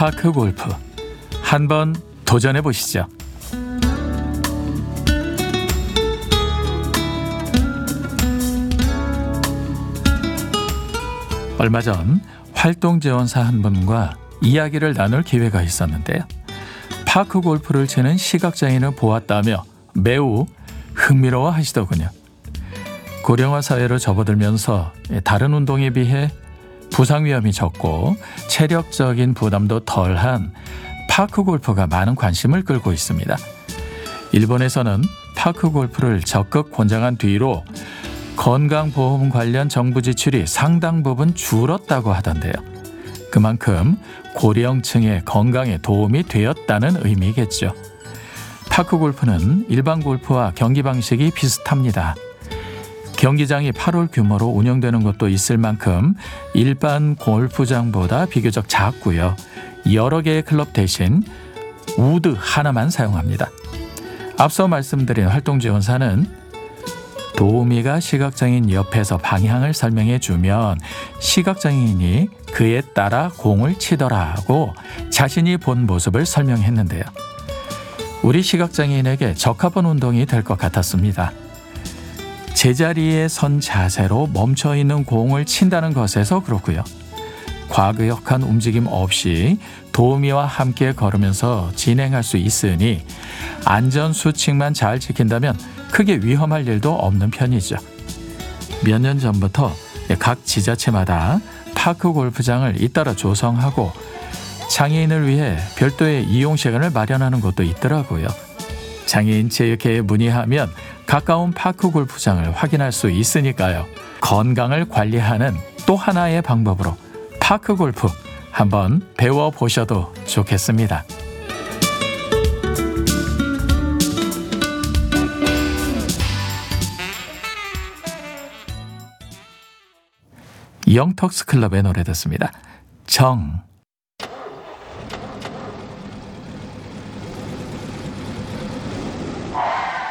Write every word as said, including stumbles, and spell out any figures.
파크 골프. 한번 도전해 보시죠. 얼마 전 활동 지원사 한 분과 이야기를 나눌 기회가 있었는데요. 파크 골프를 치는 시각장애인을 보았다며 매우 흥미로워 하시더군요. 고령화 사회로 접어들면서 다른 운동에 비해 부상 위험이 적고 체력적인 부담도 덜한 파크 골프가 많은 관심을 끌고 있습니다. 일본에서는 파크 골프를 적극 권장한 뒤로 건강보험 관련 정부 지출이 상당 부분 줄었다고 하던데요. 그만큼 고령층의 건강에 도움이 되었다는 의미겠죠. 파크 골프는 일반 골프와 경기 방식이 비슷합니다. 경기장이 팔 홀 규모로 운영되는 곳도 있을 만큼 일반 골프장보다 비교적 작고요. 여러 개의 클럽 대신 우드 하나만 사용합니다. 앞서 말씀드린 활동지원사는 도우미가 시각장애인 옆에서 방향을 설명해 주면 시각장애인이 그에 따라 공을 치더라고 자신이 본 모습을 설명했는데요. 우리 시각장애인에게 적합한 운동이 될 것 같았습니다. 제자리에 선 자세로 멈춰있는 공을 친다는 것에서 그렇고요. 과격한 움직임 없이 도우미와 함께 걸으면서 진행할 수 있으니 안전수칙만 잘 지킨다면 크게 위험할 일도 없는 편이죠. 몇 년 전부터 각 지자체마다 파크 골프장을 잇따라 조성하고 장애인을 위해 별도의 이용 시간을 마련하는 곳도 있더라고요. 장애인 체육회에 문의하면 가까운 파크 골프장을 확인할 수 있으니까요. 건강을 관리하는 또 하나의 방법으로 파크 골프 한번 배워보셔도 좋겠습니다. 영턱스 클럽의 노래 듣습니다. 정.